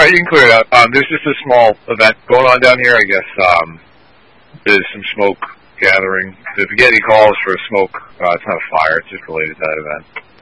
right, you can clear it out. There's just a small event going on down here. I guess there's some smoke gathering. If you get any calls for smoke, it's not a fire. It's just related to that event.